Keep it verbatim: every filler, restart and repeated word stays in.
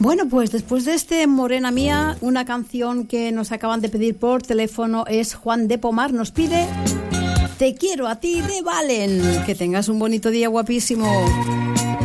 Bueno, pues después de este Morena Mía, una canción que nos acaban de pedir por teléfono es Juan de Pomar. Nos pide Te quiero a ti de Valen. Que tengas un bonito día, guapísimo.